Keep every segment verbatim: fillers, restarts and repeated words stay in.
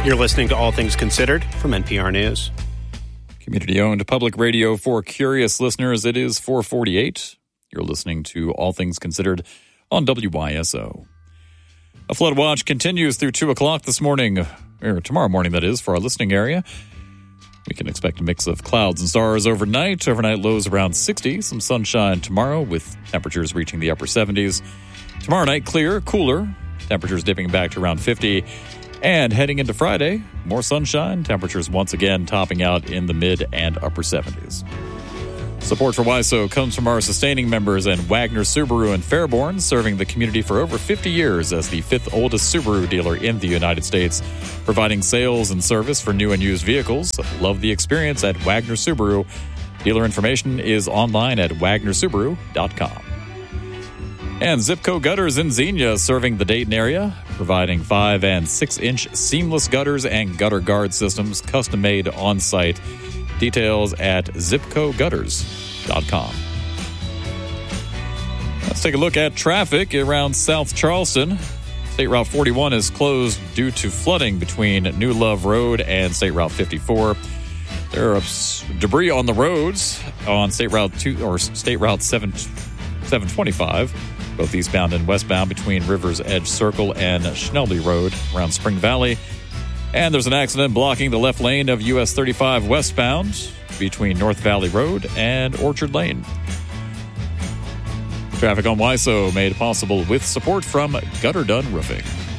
You're listening to All Things Considered from N P R News. Community-owned public radio for curious listeners. It is four forty-eight. You're listening to All Things Considered on W Y S O. A flood watch continues through two o'clock this morning, or tomorrow morning, that is, for our listening area. We can expect a mix of clouds and stars overnight. Overnight lows around sixty. Some sunshine tomorrow with temperatures reaching the upper seventies. Tomorrow night, clear, cooler. Temperatures dipping back to around fifty. And heading into Friday, more sunshine. Temperatures once again topping out in the mid and upper seventies. Support for W Y S O comes from our sustaining members and Wagner Subaru in Fairborn, serving the community for over fifty years as the fifth oldest Subaru dealer in the United States, providing sales and service for new and used vehicles. Love the experience at Wagner Subaru. Dealer information is online at wagner subaru dot com. And Zipco Gutters in Xenia, serving the Dayton area, providing five and six inch seamless gutters and gutter guard systems, custom made on site. Details at zipco gutters dot com. Let's take a look at traffic around South Charleston. State Route forty-one is closed due to flooding between New Love Road and State Route fifty-four. There are debris on the roads on State Route two or State Route seven twenty-five. Both eastbound and westbound between River's Edge Circle and Schnelby Road around Spring Valley. And there's an accident blocking the left lane of U S thirty-five westbound between North Valley Road and Orchard Lane. Traffic on W Y S O made possible with support from Gutter Done Roofing.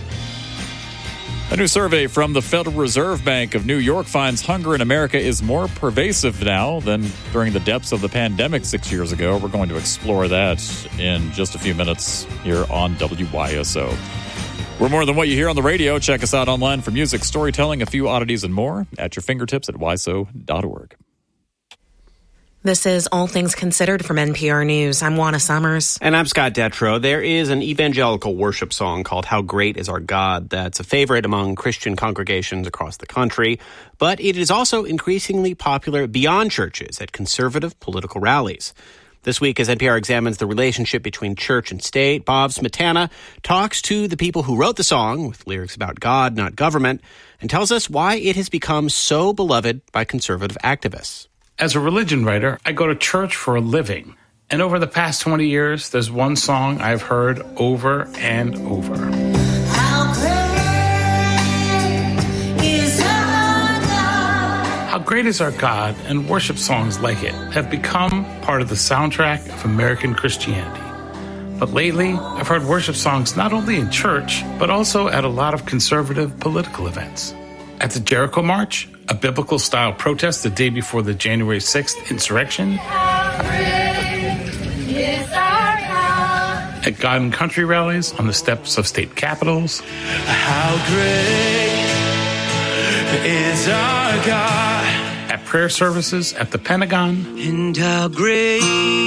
A new survey from the Federal Reserve Bank of New York finds hunger in America is more pervasive now than during the depths of the pandemic six years ago. We're going to explore that in just a few minutes here on W Y S O. We're more than what you hear on the radio. Check us out online for music, storytelling, a few oddities, and more at your fingertips at w y s o dot org. This is All Things Considered from N P R News. I'm Juana Summers. And I'm Scott Detrow. There is an evangelical worship song called How Great Is Our God that's a favorite among Christian congregations across the country, but it is also increasingly popular beyond churches at conservative political rallies. This week, as N P R examines the relationship between church and state, Bob Smetana talks to the people who wrote the song, with lyrics about God, not government, and tells us why it has become so beloved by conservative activists. As a religion writer, I go to church for a living. And over the past twenty years, there's one song I've heard over and over. How great is our God? How great is our God, and worship songs like it have become part of the soundtrack of American Christianity. But lately, I've heard worship songs not only in church, but also at a lot of conservative political events. At the Jericho March, a biblical-style protest the day before the January sixth insurrection. How great is our God. At God and Country rallies on the steps of state capitals. How great is our God. At prayer services at the Pentagon. And how great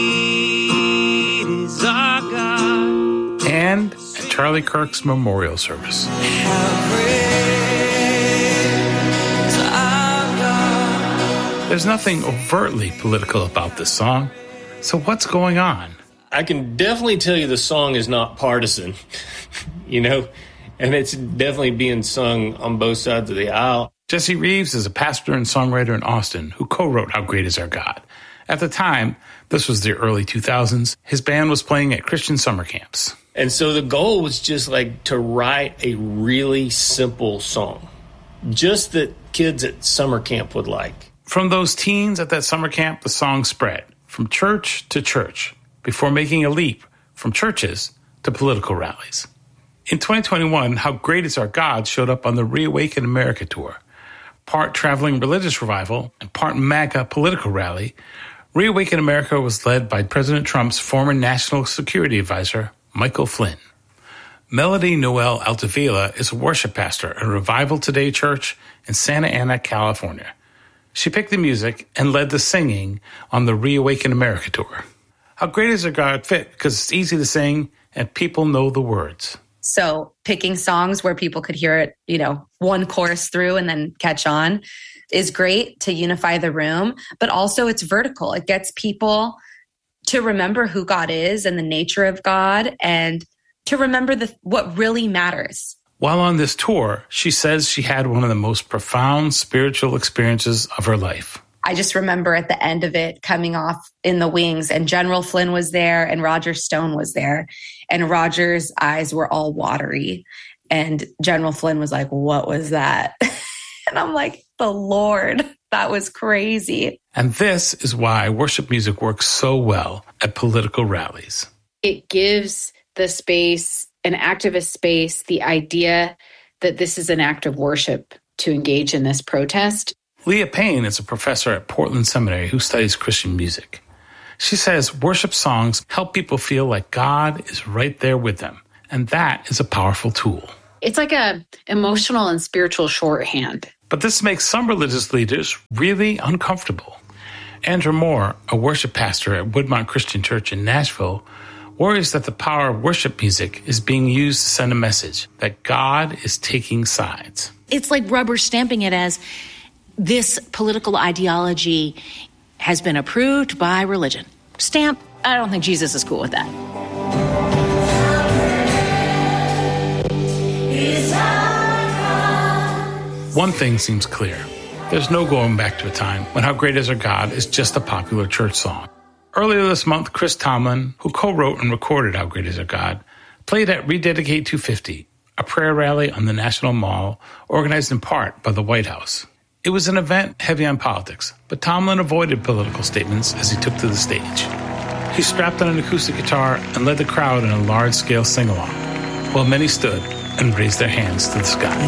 is our God. And at Charlie Kirk's memorial service. How great. There's nothing overtly political about this song. So what's going on? I can definitely tell you the song is not partisan, you know, and it's definitely being sung on both sides of the aisle. Jesse Reeves is a pastor and songwriter in Austin who co-wrote How Great Is Our God. At the time, this was the early two thousands, his band was playing at Christian summer camps. And so the goal was just like to write a really simple song, just that kids at summer camp would like. From those teens at that summer camp, the song spread from church to church before making a leap from churches to political rallies. In twenty twenty-one, How Great Is Our God showed up on the Reawaken America tour. Part traveling religious revival and part MAGA political rally, Reawaken America was led by President Trump's former national security advisor, Michael Flynn. Melody Noel Altavilla is a worship pastor at Revival Today Church in Santa Ana, California. She picked the music and led the singing on the Reawaken America tour. How Great Is Our God fit because it's easy to sing and people know the words. So picking songs where people could hear it, you know, one chorus through and then catch on is great to unify the room, but also it's vertical. It gets people to remember who God is and the nature of God and to remember the, what really matters. While on this tour, she says she had one of the most profound spiritual experiences of her life. I just remember at the end of it coming off in the wings, and General Flynn was there and Roger Stone was there. And Roger's eyes were all watery. And General Flynn was like, "What was that?" And I'm like, "The Lord, that was crazy." And this is why worship music works so well at political rallies. It gives the space, an activist space, the idea that this is an act of worship to engage in this protest. Leah Payne is a professor at Portland Seminary who studies Christian music. She says worship songs help people feel like God is right there with them, and that is a powerful tool. It's like a emotional and spiritual shorthand. But this makes some religious leaders really uncomfortable. Andrew Moore, a worship pastor at Woodmont Christian Church in Nashville, worries that the power of worship music is being used to send a message that God is taking sides. It's like rubber stamping it as this political ideology has been approved by religion. Stamp. I don't think Jesus is cool with that. One thing seems clear. There's no going back to a time when How Great Is Our God is just a popular church song. Earlier this month, Chris Tomlin, who co-wrote and recorded How Great Is Our God, played at Rededicate two fifty, a prayer rally on the National Mall organized in part by the White House. It was an event heavy on politics, but Tomlin avoided political statements as he took to the stage. He strapped on an acoustic guitar and led the crowd in a large-scale sing-along, while many stood and raised their hands to the sky.